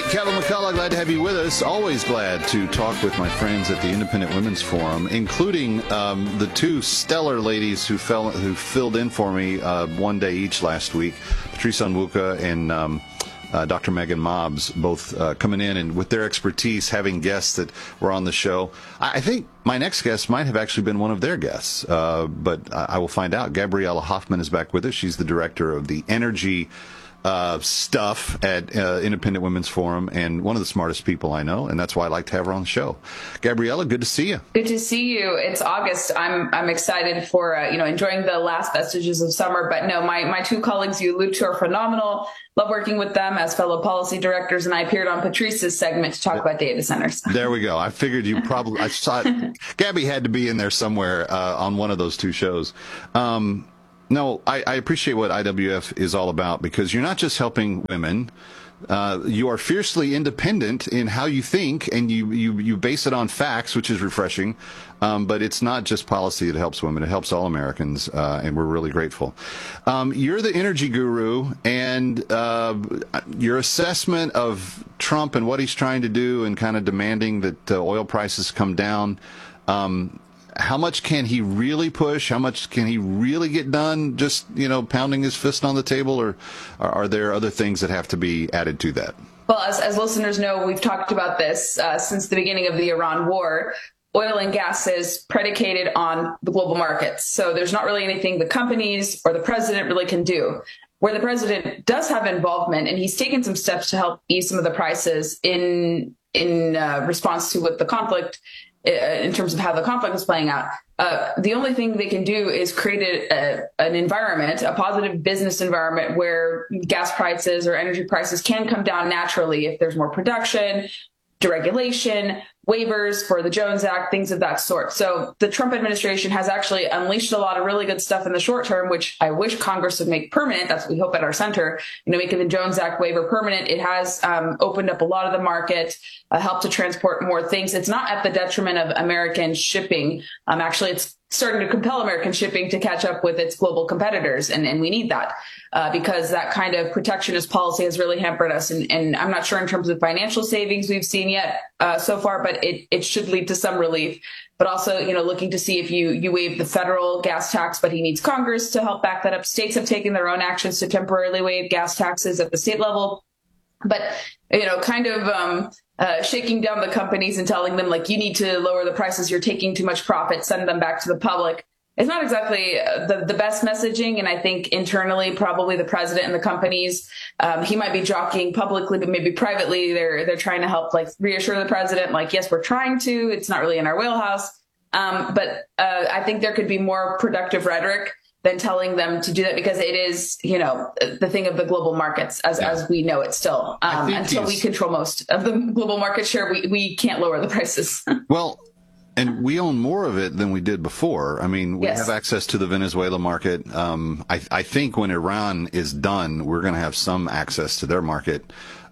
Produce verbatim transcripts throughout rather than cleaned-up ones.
Kevin McCullough, glad to have you with us. Always glad to talk with my friends at the Independent Women's Forum, including um, the two stellar ladies who fell, who filled in for me uh, one day each last week, Patrice Onwuka and um, uh, Doctor Megan Mobbs, both uh, coming in and with their expertise, having guests that were on the show. I, I think my next guest might have actually been one of their guests, uh, but I, I will find out. Gabriella Hoffman is back with us. She's the director of the energy Uh, stuff at uh, Independent Women's Forum, and one of the smartest people I know, and that's why I like to have her on the show. Gabriella, good to see you. Good to see you. It's August. I'm I'm excited for uh, you know enjoying the last vestiges of summer. But no, my my two colleagues you allude to are phenomenal. Love working with them as fellow policy directors, and I appeared on Patrice's segment to talk about data centers. There we go. I figured you probably I saw it. Gabby had to be in there somewhere uh, on one of those two shows. Um, No, I, I appreciate what I W F is all about, because you're not just helping women. Uh, you are fiercely independent in how you think, and you, you, you base it on facts, which is refreshing. Um, but it's not just policy that helps women. It helps all Americans, uh, and we're really grateful. Um, you're the energy guru, and uh, your assessment of Trump and what he's trying to do and kind of demanding that uh, oil prices come down, um, how much can he really push? How much can he really get done just, you know, pounding his fist on the table? Or are there other things that have to be added to that? Well, as, as listeners know, we've talked about this uh, since the beginning of the Iran war. Oil and gas is predicated on the global markets. So there's not really anything the companies or the president really can do. Where the president does have involvement, and he's taken some steps to help ease some of the prices in, in uh, response to what the conflict in terms of how the conflict is playing out. Uh, the only thing they can do is create a, a, an environment, a positive business environment where gas prices or energy prices can come down naturally if there's more production, deregulation, waivers for the Jones Act, things of that sort. So the Trump administration has actually unleashed a lot of really good stuff in the short term, which I wish Congress would make permanent. That's what we hope at our center, you know, making the Jones Act waiver permanent. It has um, opened up a lot of the market, uh, helped to transport more things. It's not at the detriment of American shipping. Um, actually, it's starting to compel American shipping to catch up with its global competitors. And, and we need that uh, because that kind of protectionist policy has really hampered us. And, and I'm not sure in terms of financial savings we've seen yet uh, so far, but it, it should lead to some relief. But also, you know, looking to see if you, you waive the federal gas tax, but he needs Congress to help back that up. States have taken their own actions to temporarily waive gas taxes at the state level. But, you know, kind of um, uh, shaking down the companies and telling them, like, you need to lower the prices, you're taking too much profit, send them back to the public. It's not exactly the, the best messaging. And I think internally, probably the president and the companies, um, he might be jockeying publicly, but maybe privately, they're they're trying to help, like, reassure the president, like, yes, we're trying to. It's not really in our wheelhouse. Um, but uh, I think there could be more productive rhetoric than telling them to do that, because it is, you know, the thing of the global markets as, yeah. as we know it still. Um, until we control most of the global market share, we, we can't lower the prices. Well, and we own more of it than we did before. I mean, we yes. have access to the Venezuela market. Um, I, I think when Iran is done, we're going to have some access to their market.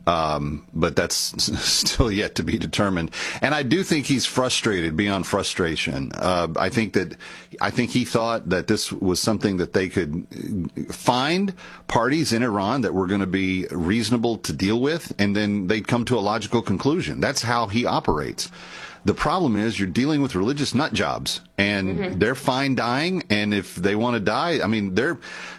Um, but that's still yet to be determined. And I do think he's frustrated beyond frustration. Uh, I think that, I think he thought that this was something that they could find parties in Iran that were going to be reasonable to deal with, and then they'd come to a logical conclusion. That's how he operates. The problem is you're dealing with religious nut jobs, and mm-hmm. they're fine dying. And if they want to die, I mean, they're,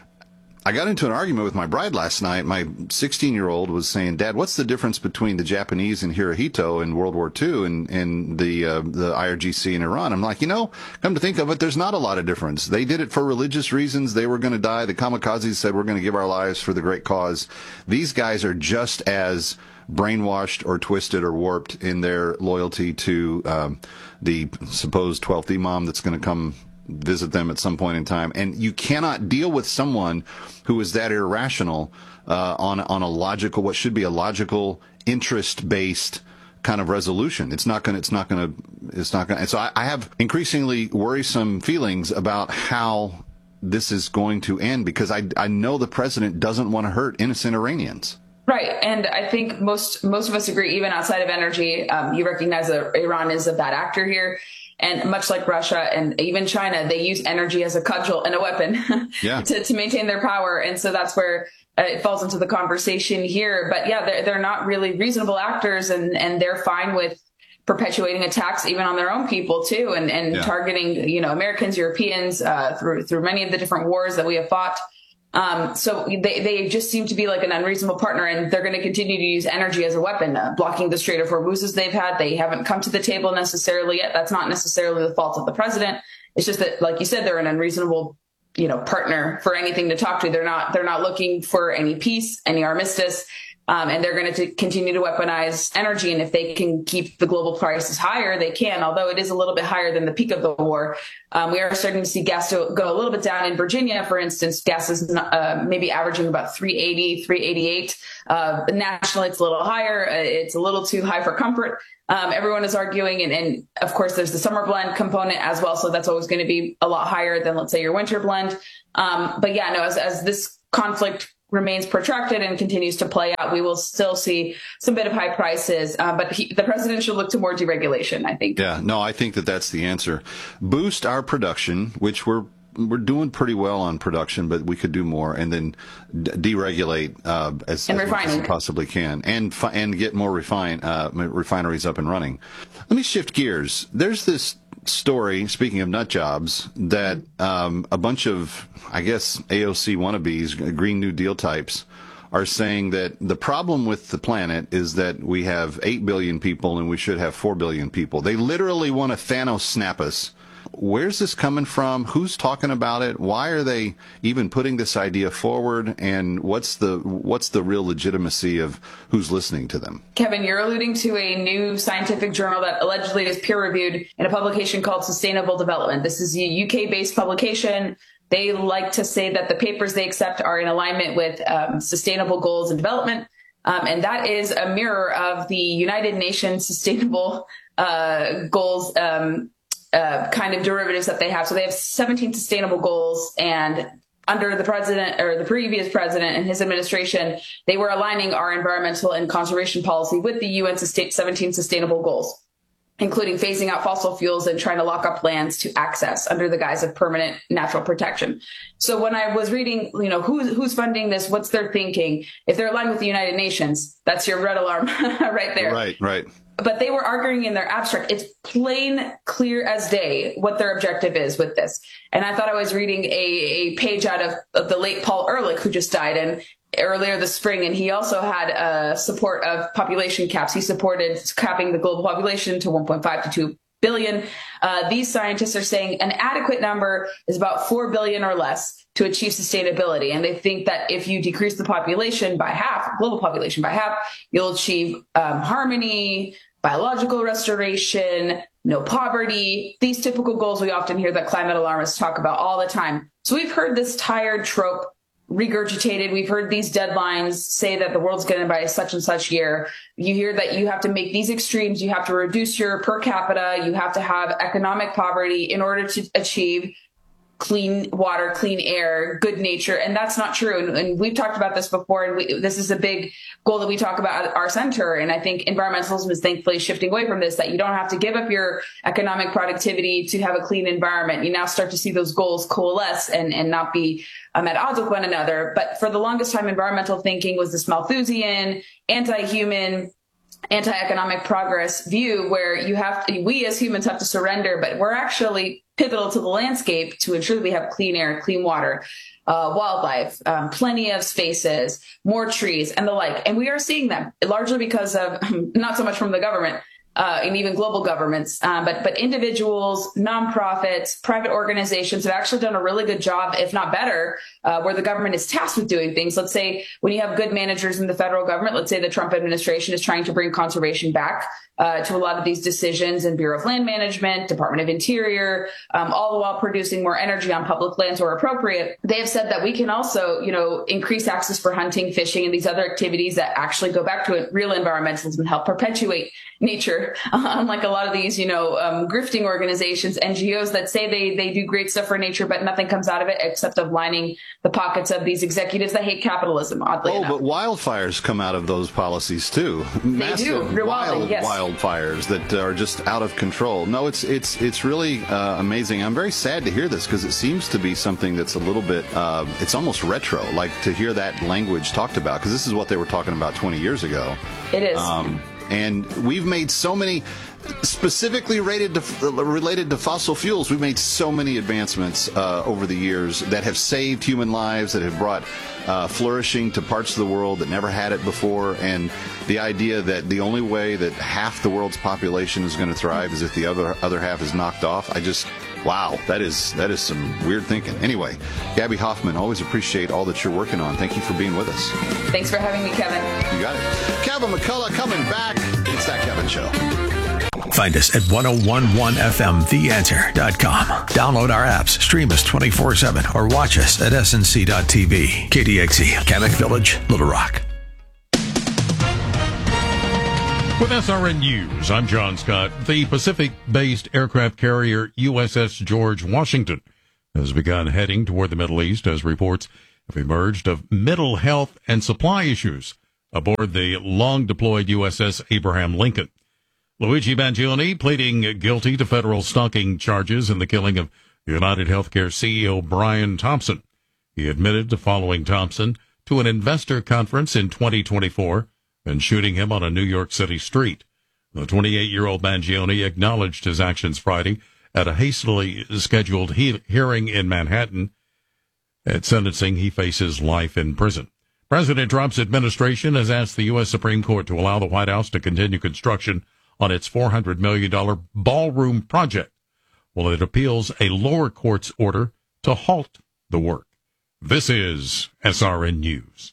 I got into an argument with my bride last night. My sixteen-year-old was saying, "Dad, what's the difference between the Japanese and Hirohito in World War Two and, and the uh, the I R G C in Iran?" I'm like, you know, come to think of it, there's not a lot of difference. They did it for religious reasons. They were going to die. The kamikazes said, we're going to give our lives for the great cause. These guys are just as brainwashed or twisted or warped in their loyalty to um, the supposed twelfth Imam that's going to come visit them at some point in time. And you cannot deal with someone who is that irrational uh, on on a logical, what should be a logical, interest-based kind of resolution. It's not going to, it's not going to, it's not going to. And so I, I have increasingly worrisome feelings about how this is going to end, because I, I know the president doesn't want to hurt innocent Iranians. Right. And I think most most of us agree, even outside of energy, um, you recognize that Iran is a bad actor here. And much like Russia and even China, they use energy as a cudgel and a weapon yeah. to, to maintain their power. And so that's where uh, it falls into the conversation here. But yeah, they're, they're not really reasonable actors, and, and they're fine with perpetuating attacks even on their own people too, and, and yeah. targeting, you know, Americans, Europeans, uh, through, through many of the different wars that we have fought. Um, so they, they just seem to be like an unreasonable partner, and they're going to continue to use energy as a weapon, uh, blocking the Strait of Hormuz as they've had. They haven't come to the table necessarily yet. That's not necessarily the fault of the president. It's just that, like you said, they're an unreasonable, you know, partner for anything to talk to. They're not, they're not looking for any peace, any armistice. Um, and they're going to continue to weaponize energy. And if they can keep the global prices higher, they can, although it is a little bit higher than the peak of the war. Um, we are starting to see gas to go a little bit down. In Virginia, for instance, gas is uh, maybe averaging about three eighty, three eighty-eight. Uh, nationally, it's a little higher. It's a little too high for comfort. Um, everyone is arguing. And, and of course, there's the summer blend component as well. So that's always going to be a lot higher than, let's say, your winter blend. Um, but yeah, no, as, as this conflict remains protracted and continues to play out, we will still see some bit of high prices. Uh, but he, the president should look to more deregulation, I think. Yeah, no, I think that that's the answer. Boost our production, which we're we're doing pretty well on production, but we could do more, and then d- deregulate uh, as, as much as we possibly can, and fi- and get more refine uh, refineries up and running. Let me shift gears. There's this story, speaking of nut jobs, that um, a bunch of, I guess, A O C wannabes, Green New Deal types, are saying that the problem with the planet is that we have eight billion people and we should have four billion people. They literally want to Thanos snap us. Where's this coming from? Who's talking about it? Why are they even putting this idea forward? And what's the what's the real legitimacy of who's listening to them? Kevin, you're alluding to a new scientific journal that allegedly is peer-reviewed in a publication called Sustainable Development. This is a U K-based publication. They like to say that the papers they accept are in alignment with um, sustainable goals and development. Um, and that is a mirror of the United Nations sustainable uh, goals um Uh, kind of derivatives that they have. So they have seventeen sustainable goals, and under the president or the previous president and his administration, they were aligning our environmental and conservation policy with the U N seventeen sustainable goals, including phasing out fossil fuels and trying to lock up lands to access under the guise of permanent natural protection. So when I was reading, you know, who's, who's funding this, what's their thinking? If they're aligned with the United Nations, that's your red alarm right there. Right, right. But they were arguing in their abstract. It's plain clear as day what their objective is with this. And I thought I was reading a, a page out of, of the late Paul Ehrlich, who just died in earlier this spring. And he also had uh, support of population caps. He supported capping the global population to one point five to two billion. Uh, these scientists are saying an adequate number is about four billion or less to achieve sustainability. And they think that if you decrease the population by half, global population by half, you'll achieve um, harmony, biological restoration, no poverty, these typical goals we often hear that climate alarmists talk about all the time. So we've heard this tired trope regurgitated. We've heard these deadlines say that the world's going to by such and such year. You hear that you have to make these extremes. You have to reduce your per capita. You have to have economic poverty in order to achieve clean water, clean air, good nature. And that's not true. And, and we've talked about this before. And we, this is a big goal that we talk about at our center. And I think environmentalism is thankfully shifting away from this, that you don't have to give up your economic productivity to have a clean environment. You now start to see those goals coalesce and, and not be um, at odds with one another. But for the longest time, environmental thinking was this Malthusian, anti-human, anti-economic progress view where you have to, we as humans have to surrender, but we're actually pivotal to the landscape to ensure that we have clean air, clean water, uh, wildlife, um, plenty of spaces, more trees and the like. And we are seeing them largely because of, not so much from the government, Uh, and even global governments, um, but but individuals, nonprofits, private organizations have actually done a really good job, if not better, uh, where the government is tasked with doing things. Let's say when you have good managers in the federal government, let's say the Trump administration is trying to bring conservation back uh, to a lot of these decisions in Bureau of Land Management, Department of Interior, um, all the while producing more energy on public lands where appropriate. They have said that we can also, you know, increase access for hunting, fishing, and these other activities that actually go back to real environmentalism and help perpetuate nature nature, unlike a lot of these, you know, um, grifting organizations, N G Os that say they, they do great stuff for nature, but nothing comes out of it except of lining the pockets of these executives that hate capitalism, oddly oh, enough. But wildfires come out of those policies too. They Massive do. Rewilding, wild yes. wildfires that are just out of control. No, it's it's it's really uh, amazing. I'm very sad to hear this because it seems to be something that's a little bit, uh, it's almost retro, like to hear that language talked about, because this is what they were talking about twenty years ago. It is. Um, and we've made so many, specifically related to, related to fossil fuels, we've made so many advancements uh, over the years that have saved human lives, that have brought uh, flourishing to parts of the world that never had it before. And the idea that the only way that half the world's population is going to thrive is if the other other half is knocked off. I just, wow, that is that is some weird thinking. Anyway, Gabby Hoffman, always appreciate all that you're working on. Thank you for being with us. Thanks for having me, Kevin. You got it. Kevin McCullough coming back. It's That Kevin Show. Find us at ten eleven F M the answer dot com. Download our apps, stream us twenty-four seven, or watch us at S N C dot T V. K D X E, Kamek Village, Little Rock. With S R N News, I'm John Scott. The Pacific-based aircraft carrier U S S George Washington has begun heading toward the Middle East as reports have emerged of mental health and supply issues aboard the long-deployed U S S Abraham Lincoln. Luigi Mangione pleading guilty to federal stalking charges in the killing of United Healthcare C E O Brian Thompson. He admitted to following Thompson to an investor conference in twenty twenty-four and shooting him on a New York City street. The twenty-eight-year-old Mangione acknowledged his actions Friday at a hastily scheduled he- hearing in Manhattan. At sentencing, he faces life in prison. President Trump's administration has asked the U S Supreme Court to allow the White House to continue construction on its four hundred million dollars ballroom project, while it appeals a lower court's order to halt the work. This is S R N News.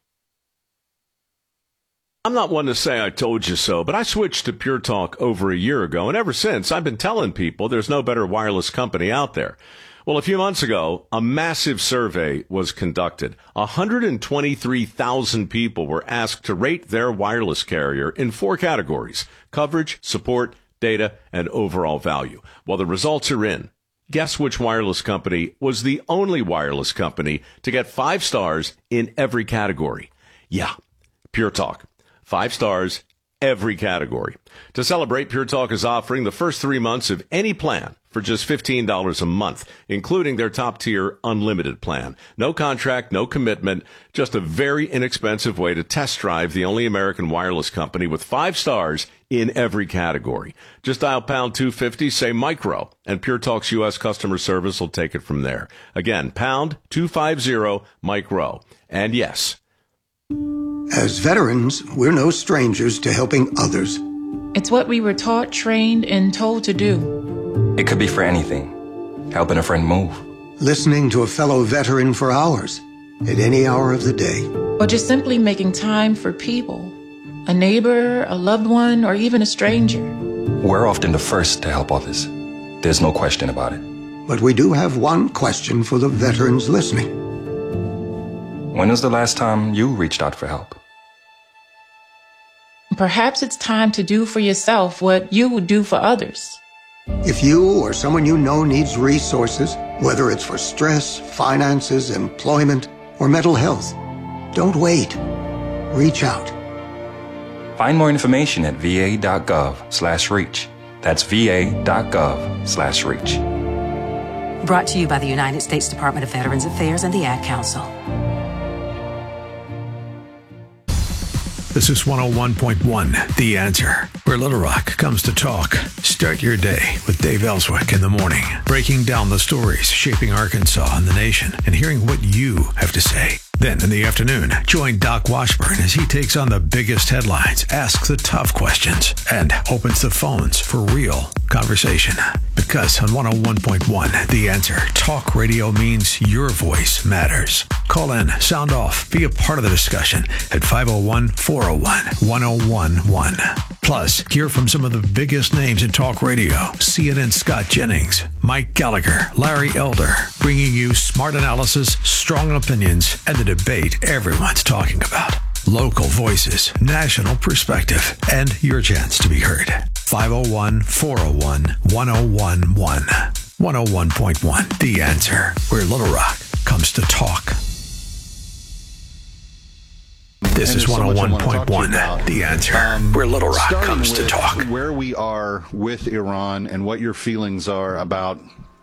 I'm not one to say I told you so, but I switched to Pure Talk over a year ago, and ever since I've been telling people there's no better wireless company out there. Well, a few months ago, a massive survey was conducted. one hundred twenty-three thousand people were asked to rate their wireless carrier in four categories: coverage, support, data, and overall value. Well, the results are in. Guess which wireless company was the only wireless company to get five stars in every category? Yeah, Pure Talk. Five stars, every category. To celebrate, Pure Talk is offering the first three months of any plan for just fifteen dollars a month, including their top-tier unlimited plan. No contract, no commitment, just a very inexpensive way to test drive the only American wireless company with five stars in every category. Just dial pound two fifty, say micro, and Pure Talk's U S customer service will take it from there. Again, pound two fifty, micro. And yes, as veterans, we're no strangers to helping others. It's what we were taught, trained, and told to do. It could be for anything. Helping a friend move. Listening to a fellow veteran for hours, at any hour of the day. Or just simply making time for people. A neighbor, a loved one, or even a stranger. We're often the first to help others. There's no question about it. But we do have one question for the veterans listening. When was the last time you reached out for help? Perhaps it's time to do for yourself what you would do for others. If you or someone you know needs resources, whether it's for stress, finances, employment, or mental health, don't wait. Reach out. Find more information at va.gov slash reach. That's va.gov slash reach. Brought to you by the United States Department of Veterans Affairs and the Ad Council. This is one oh one point one, The Answer, where Little Rock comes to talk. Start your day with Dave Ellswick in the morning, breaking down the stories shaping Arkansas and the nation and hearing what you have to say. Then in the afternoon, join Doc Washburn as he takes on the biggest headlines, asks the tough questions, and opens the phones for real conversation. Because on one oh one point one, The Answer, talk radio means your voice matters. Call in, sound off, be a part of the discussion at five oh one, four oh one, one oh one one. Plus, hear from some of the biggest names in talk radio. C N N's Scott Jennings, Mike Gallagher, Larry Elder, bringing you smart analysis, strong opinions, and the debate everyone's talking about. Local voices, national perspective, and your chance to be heard. five oh one, four oh one, one oh one one. one oh one point one, The Answer, where Little Rock comes to talk. This is one oh one point one, The Answer, um, where Little Rock comes to talk. Where we are with Iran and what your feelings are about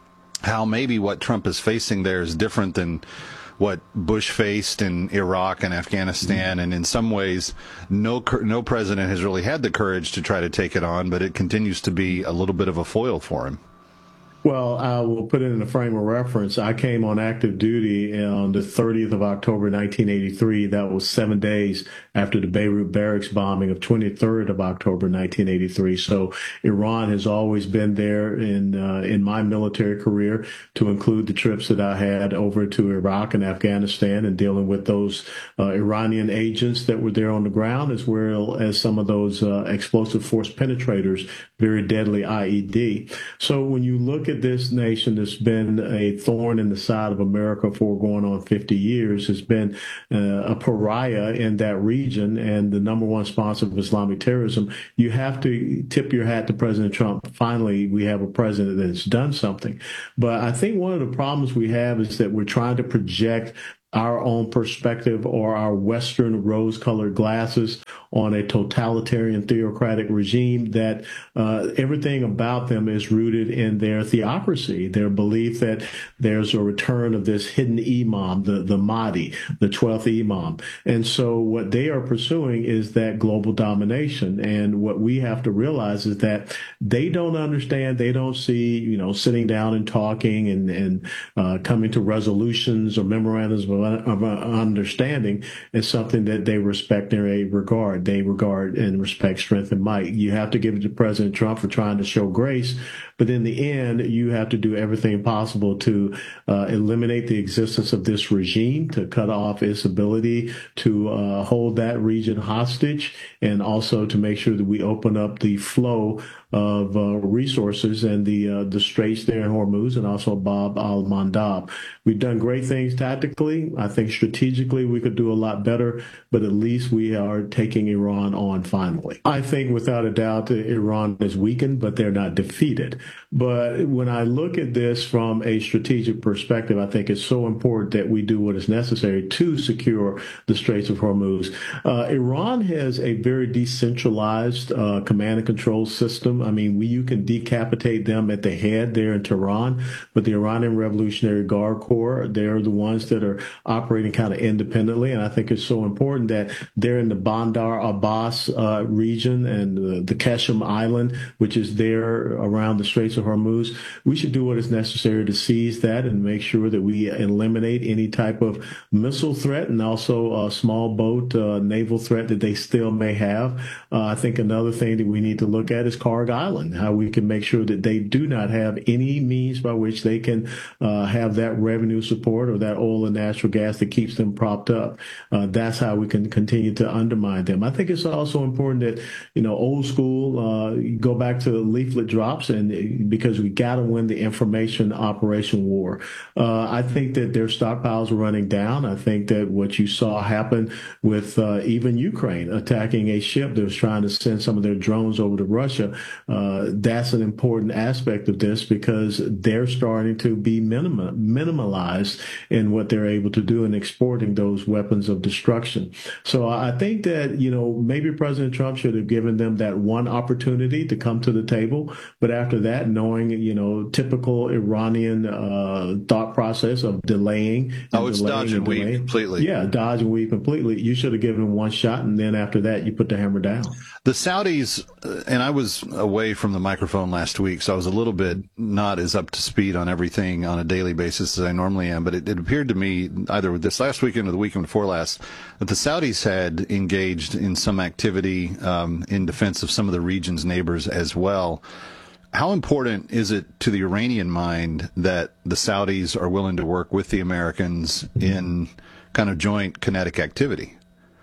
how maybe what Trump is facing there is different than what Bush faced in Iraq and Afghanistan, and in some ways, no no president has really had the courage to try to take it on, but it continues to be a little bit of a foil for him. Well, I will put it in a frame of reference. I came on active duty on the thirtieth of October, nineteen eighty-three. That was seven days after the Beirut barracks bombing of twenty-third of October, nineteen eighty-three. So Iran has always been there in uh, in my military career, to include the trips that I had over to Iraq and Afghanistan and dealing with those uh, Iranian agents that were there on the ground, as well as some of those uh, explosive force penetrators, very deadly I E D. So when you look at this nation that's been a thorn in the side of America for going on fifty years, has been uh, a pariah in that region and the number one sponsor of Islamic terrorism, you have to tip your hat to President Trump. Finally, we have a president that's done something. But I think one of the problems we have is that we're trying to project our own perspective or our Western rose-colored glasses on a totalitarian theocratic regime that uh, everything about them is rooted in their theocracy, their belief that there's a return of this hidden imam, the, the Mahdi, the twelfth imam. And so what they are pursuing is that global domination. And what we have to realize is that they don't understand, they don't see, you know, sitting down and talking and, and uh, coming to resolutions or memorandums of of understanding is something that they respect and they regard. They regard and respect strength and might. You have to give it to President Trump for trying to show grace, but in the end, you have to do everything possible to uh, eliminate the existence of this regime, to cut off its ability to uh, hold that region hostage, and also to make sure that we open up the flow of uh, resources and the uh, the straits there in Hormuz, and also Bab al-Mandab. We've done great things tactically. I think strategically we could do a lot better, but at least we are taking Iran on finally. I think without a doubt Iran is weakened, but they're not defeated. But when I look at this from a strategic perspective, I think it's so important that we do what is necessary to secure the Straits of Hormuz. Uh, Iran has a very decentralized uh, command and control system. I mean, we, you can decapitate them at the head there in Tehran, but the Iranian Revolutionary Guard Corps, they're the ones that are operating kind of independently. And I think it's so important that they're in the Bandar Abbas uh, region and uh, the Qasem Island, which is there around the Straits of Hormuz. We should do what is necessary to seize that and make sure that we eliminate any type of missile threat and also a small boat uh, naval threat that they still may have. Uh, I think another thing that we need to look at is Karg Island, how we can make sure that they do not have any means by which they can uh, have that revenue support or that oil and natural gas that keeps them propped up. Uh, that's how we can continue to undermine them. I think it's also important that, you know, old school, uh, go back to leaflet drops, and because we got to win the information operation war. Uh, I think that their stockpiles are running down. I think that what you saw happen with uh, even Ukraine attacking a ship that was trying to send some of their drones over to Russia, uh, that's an important aspect of this, because they're starting to be minima, minimalized in what they're able to do in exporting those weapons of destruction. So I think that, you know, maybe President Trump should have given them that one opportunity to come to the table. But after that, knowing, you know, typical Iranian uh, thought process of delaying. Oh, it's dodge and weave completely. Yeah, dodge and weave completely. You should have given them one shot, and then after that, you put the hammer down. The Saudis, and I was away from the microphone last week, so I was a little bit not as up to speed on everything on a daily basis as I normally am, but it, it appeared to me, either this last weekend or the weekend before last, that the Saudis had engaged in some activity um, in defense of some of the region's neighbors as well. How important is it to the Iranian mind that the Saudis are willing to work with the Americans in kind of joint kinetic activity?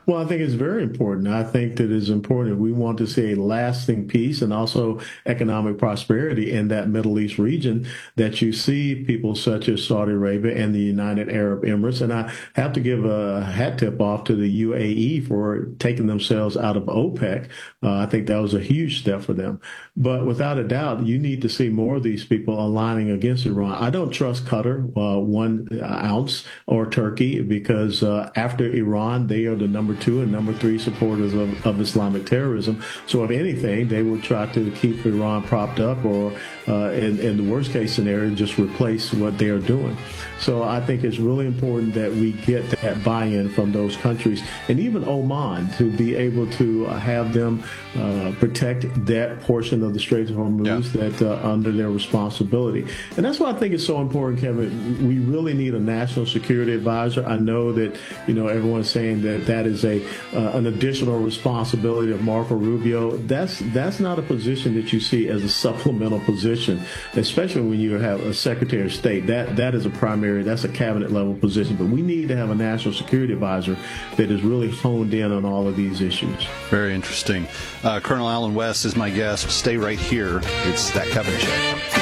Well, I think it's very important. I think that it's important. We want to see a lasting peace and also economic prosperity in that Middle East region, that you see people such as Saudi Arabia and the United Arab Emirates. And I have to give a hat tip off to the U A E for taking themselves out of OPEC. Uh, I think that was a huge step for them. But without a doubt, you need to see more of these people aligning against Iran. I don't trust Qatar uh, one ounce or Turkey, because uh, after Iran, they are the number two and number three supporters of, of Islamic terrorism. So if anything, they will try to keep Iran propped up, or uh, in, in the worst case scenario, just replace what they are doing. So I think it's really important that we get that buy-in from those countries, and even Oman, to be able to have them uh, protect that portion of the Strait of Hormuz yeah. that uh, under their responsibility. And that's why I think it's so important, Kevin. We really need a national security advisor. I know that, you know, everyone's saying that that is a uh, an additional responsibility of Marco Rubio. That's that's not a position that you see as a supplemental position, especially when you have a Secretary of State. That that is a primary. That's a cabinet level position, but we need to have a national security advisor that is really honed in on all of these issues. Very interesting. Uh, Colonel Allen West is my guest. Stay right here. It's That Kevin Show.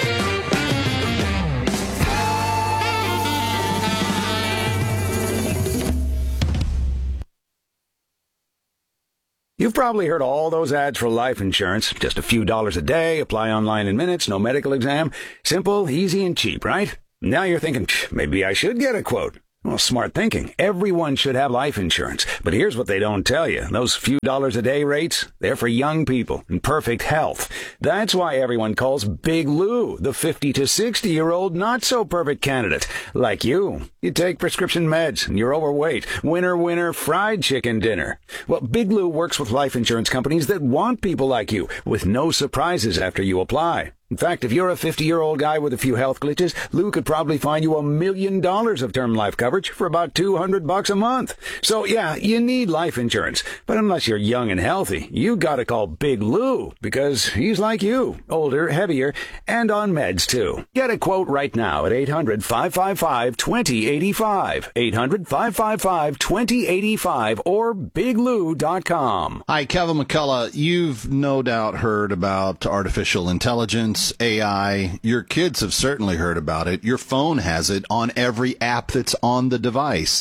You've probably heard all those ads for life insurance. Just a few dollars a day, apply online in minutes, no medical exam. Simple, easy, and cheap, right? Now you're thinking, maybe I should get a quote. Well, smart thinking. Everyone should have life insurance. But here's what they don't tell you. Those few dollars a day rates, they're for young people in perfect health. That's why everyone calls Big Lou the fifty to sixty-year-old not-so-perfect candidate. Like you. You take prescription meds and you're overweight. Winner, winner, fried chicken dinner. Well, Big Lou works with life insurance companies that want people like you, with no surprises after you apply. In fact, if you're a fifty-year-old guy with a few health glitches, Lou could probably find you a million dollars of term life coverage for about two hundred bucks a month. So yeah, you need life insurance. But unless you're young and healthy, you gotta call Big Lou, because he's like you, older, heavier, and on meds too. Get a quote right now at eight hundred, five five five, two zero eight five, eight hundred, five five five, two zero eight five, or big lou dot com. Hi, Kevin McCullough. You've no doubt heard about artificial intelligence, A I. Your kids have certainly heard about it. Your phone has it on every app that's on the device.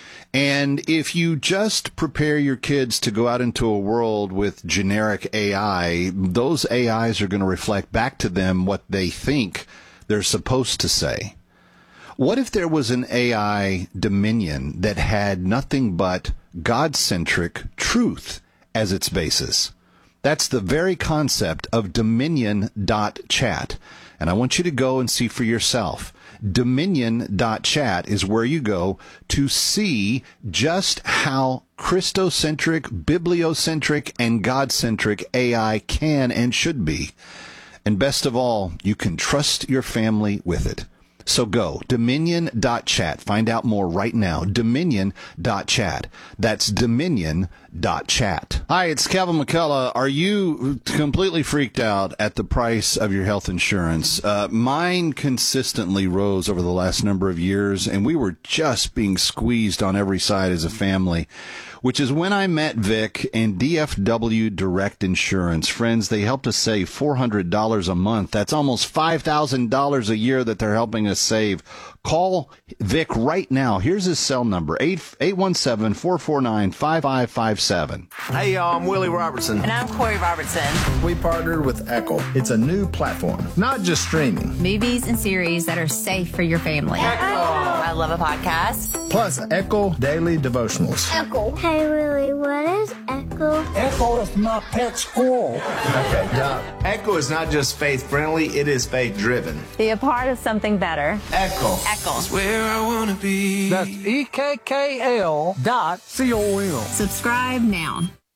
And if you just prepare your kids to go out into a world with generic A I, those A Is are going to reflect back to them what they think they're supposed to say. What if there was an A I dominion that had nothing but God-centric truth as its basis? That's the very concept of Dominion dot chat. And I want you to go and see for yourself. Dominion dot chat is where you go to see just how Christocentric, bibliocentric, and God-centric A I can and should be. And best of all, you can trust your family with it. So go, Dominion dot chat. Find out more right now, Dominion dot chat. That's Dominion dot chat. Hi, it's Kevin McCullough. Are you completely freaked out at the price of your health insurance? Uh, mine consistently rose over the last number of years, and we were just being squeezed on every side as a family, which is when I met Vic and D F W Direct Insurance. Friends, they helped us save four hundred dollars a month. That's almost five thousand dollars a year that they're helping us save. Call Vic right now. Here's his cell number, eight one seven, four four nine, five five five seven. Hey, y'all, I'm Willie Robertson. And I'm Corey Robertson. We partnered with Echo. It's a new platform, not just streaming. Movies and series that are safe for your family. Echo! I love a podcast. Plus, Echo Daily Devotionals. Echo. Hey, Willie, what is Echo? Echo is my pet squirrel. Okay, Doc. Echo is not just faith-friendly, it is faith-driven. Be a part of something better. Echo. Echo. That's where I want to be. That's E K K L dot C O M. Subscribe now.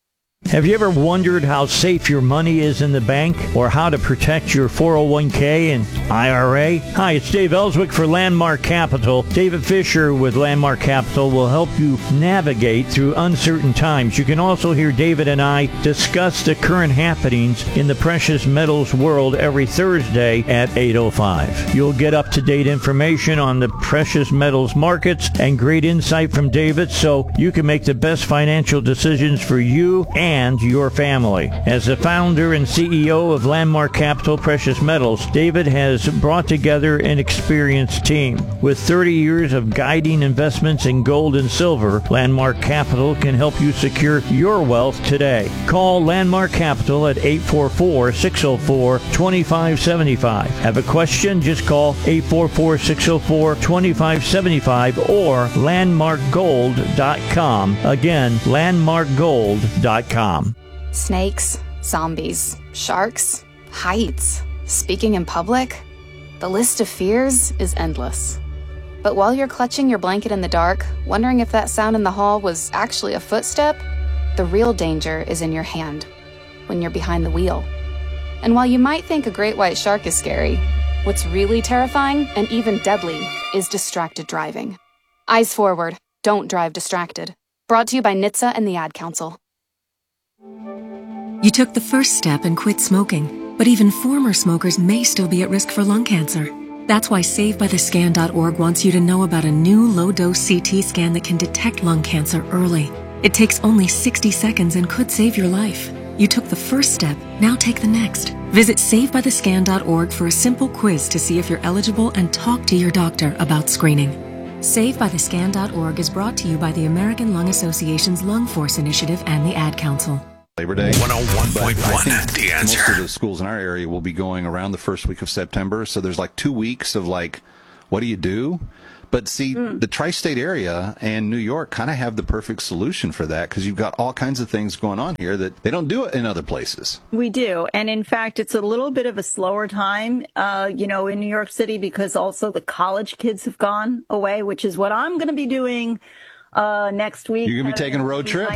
Have you ever wondered how safe your money is in the bank or how to protect your four oh one k and I R A? Hi, it's Dave Ellswick for Landmark Capital. David Fisher with Landmark Capital will help you navigate through uncertain times. You can also hear David and I discuss the current happenings in the precious metals world every Thursday at eight oh five. You'll get up-to-date information on the precious metals markets and great insight from David so you can make the best financial decisions for you and and your family. As the founder and C E O of Landmark Capital Precious Metals, David has brought together an experienced team. With thirty years of guiding investments in gold and silver, Landmark Capital can help you secure your wealth today. Call Landmark Capital at eight four four, six oh four, two five seven five. Have a question? Just call eight four four, six oh four, two five seven five or landmark gold dot com. Again, landmark gold dot com. Snakes, zombies, sharks, heights, speaking in public. The list of fears is endless. But while you're clutching your blanket in the dark, wondering if that sound in the hall was actually a footstep, the real danger is in your hand, when you're behind the wheel. And while you might think a great white shark is scary, what's really terrifying and even deadly is distracted driving. Eyes forward, don't drive distracted. Brought to you by N H T S A and the Ad Council. You took the first step and quit smoking, but even former smokers may still be at risk for lung cancer. That's why save by the scan dot org wants you to know about a new low-dose C T scan that can detect lung cancer early. It takes only sixty seconds and could save your life. You took the first step, now take the next. Visit save by the scan dot org for a simple quiz to see if you're eligible and talk to your doctor about screening. save by the scan dot org is brought to you by the American Lung Association's Lung Force Initiative and the Ad Council. Labor Day. one oh one point one, The Answer. Most of the schools in our area will be going around the first week of September, so there's like two weeks of like, what do you do? But see, mm. the tri-state area and New York kind of have the perfect solution for that because you've got all kinds of things going on here that they don't do it in other places. We do. And in fact, it's a little bit of a slower time, uh, you know, in New York City because also the college kids have gone away, which is what I'm going to be doing uh, next week. You're going to be taking a road trip?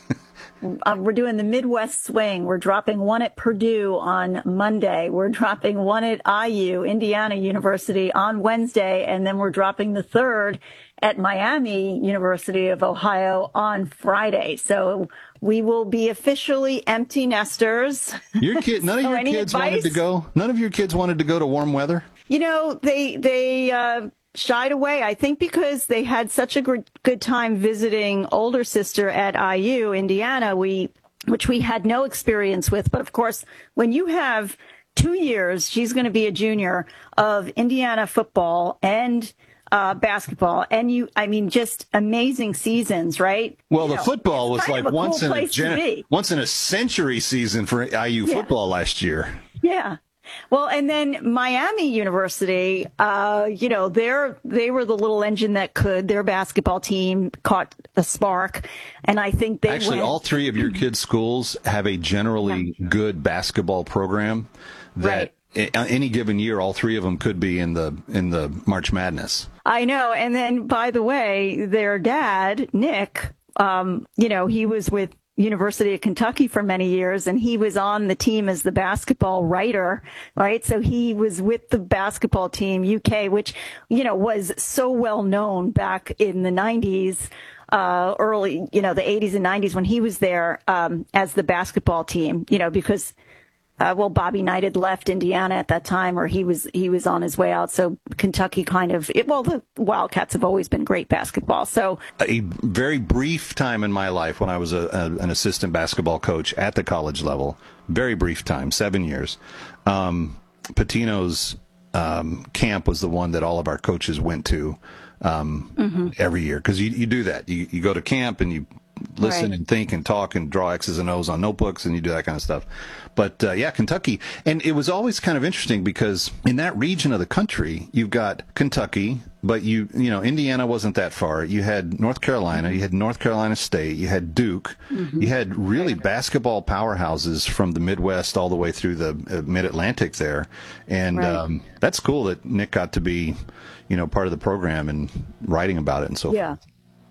Uh, we're doing the Midwest Swing. We're dropping one at Purdue on Monday. We're dropping one at I U, Indiana University, on Wednesday. And then we're dropping the third at Miami University of Ohio on Friday. So we will be officially empty nesters. Your kid, none so of your kids advice? wanted to go? None of your kids wanted to go to warm weather? You know, they, they, uh, shied away, I think, because they had such a good, good time visiting older sister at I U, Indiana, we, which we had no experience with. But of course, when you have two years, she's going to be a junior of Indiana football and uh, basketball. And you, I mean, just amazing seasons, right? Well, you the know, football was like once cool in a gen- once in a century season for I U yeah. football last year. Yeah. Well, and then Miami University, uh, you know, they're, they were the little engine that could. Their basketball team caught a spark, and I think they Actually, went- all three of your kids' schools have a generally yeah. good basketball program that right. any given year, all three of them could be in the in the March Madness. I know. And then, by the way, their dad, Nick, um, you know, he was with University of Kentucky for many years, and he was on the team as the basketball writer, right? So he was with the basketball team, U K, which, you know, was so well known back in the nineties, uh, early, you know, the eighties and nineties when he was there, um, as the basketball team, you know, because, uh, well, Bobby Knight had left Indiana at that time, or he was, he was on his way out. So Kentucky kind of, it, well, the Wildcats have always been great basketball. So a very brief time in my life when I was a, a, an assistant basketball coach at the college level, very brief time, seven years. Um, Patino's, um, camp was the one that all of our coaches went to, um, mm-hmm. every year. Cause you, you do that. You, you go to camp and you listen right. and think and talk and draw X's and O's on notebooks and you do that kind of stuff. But uh, yeah, Kentucky. And it was always kind of interesting because in that region of the country, you've got Kentucky, but you, you know, Indiana wasn't that far. You had North Carolina, you had North Carolina State, you had Duke, mm-hmm. you had really right. basketball powerhouses from the Midwest all the way through the uh, mid-Atlantic there. And right. um, that's cool that Nick got to be, you know, part of the program and writing about it and so yeah. forth.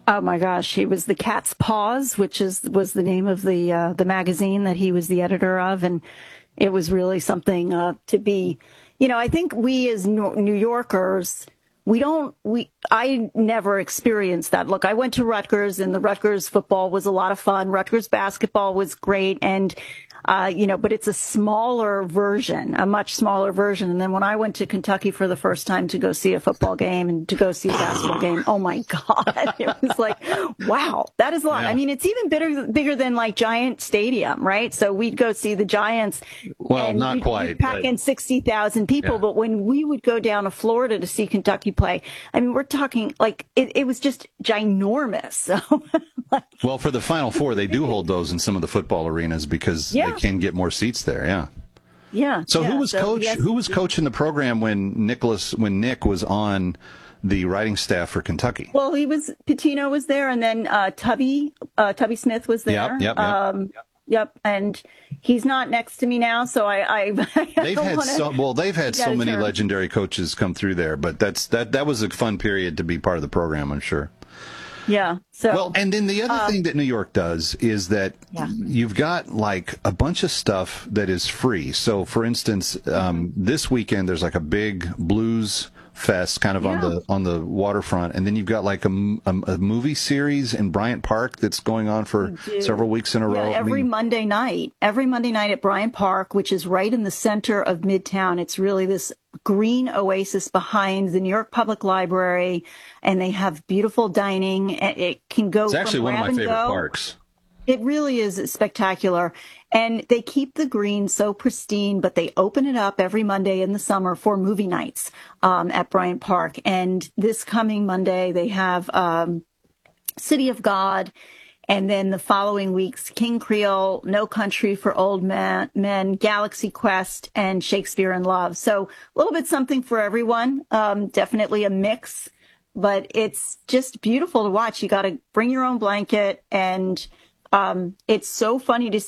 Oh my gosh, he was the Cat's Paws, which is was the name of the uh, the magazine that he was the editor of, and it was really something uh, to be. You know, I think we as New Yorkers, we don't we I never experienced that. Look, I went to Rutgers, and the Rutgers football was a lot of fun. Rutgers basketball was great, and Uh, you know, but it's a smaller version, a much smaller version. And then when I went to Kentucky for the first time to go see a football game and to go see a basketball game, oh my God, it was like, wow, that is a lot. Yeah. I mean, it's even bigger, bigger than like Giant Stadium, right? So we'd go see the Giants. Well, not we'd, quite. We'd pack but... in sixty thousand people. Yeah. But when we would go down to Florida to see Kentucky play, I mean, we're talking like it, it was just ginormous. So, like, well, for the Final Four, they do hold those in some of the football arenas because yeah. they can get more seats there. Yeah. Yeah. So yeah, who was so coach? Yes, who was coaching the program when Nicholas, when Nick was on the writing staff for Kentucky? Well, he was Pitino was there, and then uh, Tubby uh, Tubby Smith was there. Yep. Yep. Yep. Um, yep. And he's not next to me now, so I. I they've had so well. They've had so many turn. legendary coaches come through there, but that's that. That was a fun period to be part of the program, I'm sure. Yeah. So well, and then the other uh, thing that New York does is that yeah. you've got like a bunch of stuff that is free. So, for instance, um, this weekend there's like a big blues fest kind of yeah. on the on the waterfront, and then you've got like a, a, a movie series in Bryant Park that's going on for Dude. several weeks in a yeah, row. Every I mean, Monday night, every Monday night at Bryant Park, which is right in the center of Midtown. It's really this green oasis behind the New York Public Library, and they have beautiful dining. It can go. It's actually one of my favorite go. parks. It really is spectacular. And they keep the green so pristine, but they open it up every Monday in the summer for movie nights um, at Bryant Park. And this coming Monday, they have um, City of God. And then the following weeks, King Creole, No Country for Old Men, Men Galaxy Quest, and Shakespeare in Love. So a little bit something for everyone. Um, definitely a mix, but it's just beautiful to watch. You got to bring your own blanket, and um, it's so funny to